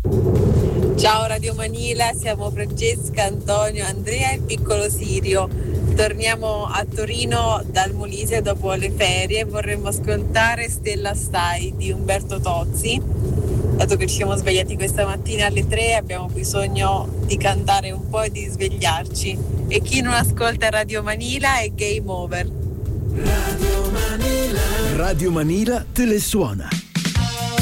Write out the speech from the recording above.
Ciao Radio Manila, siamo Francesca, Antonio, Andrea e il piccolo Sirio. Torniamo a Torino dal Molise dopo le ferie e vorremmo ascoltare Stella Stai di Umberto Tozzi. Dato che ci siamo svegliati questa mattina alle 3 abbiamo bisogno di cantare un po' e di svegliarci. E chi non ascolta Radio Manila è game over. Radio Manila te le suona.